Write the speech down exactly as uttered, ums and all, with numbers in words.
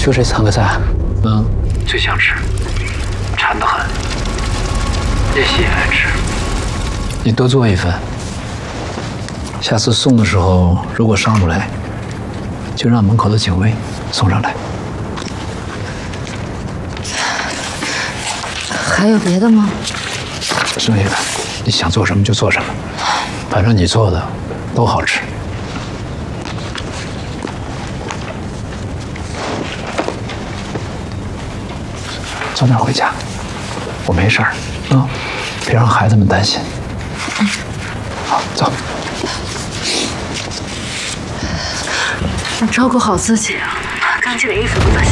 学这三个菜，嗯， 最想吃，馋得很。叶希也爱吃， 你多做一份。下次送的时候，如果上不来，就让门口的警卫送上来。 还有别的吗？ 剩下的你想做什么就做什么，反正你做的都好吃。早点回家，我没事儿啊，别让孩子们担心。好，走。 你照顾好自己啊，干净的衣服都在洗。